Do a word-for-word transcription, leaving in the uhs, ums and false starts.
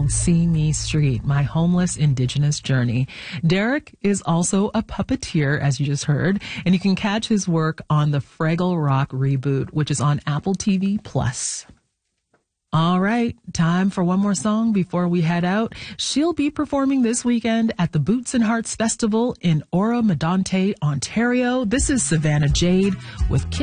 See Me Street, My Homeless Indigenous Journey. Derek is also a puppeteer, as you just heard, and you can catch his work on the Fraggle Rock reboot, which is on Apple T V Plus. All right, time for one more song before we head out. She'll be performing this weekend at the Boots and Hearts Festival in Oro Medonte, Ontario. This is Savannah Jade with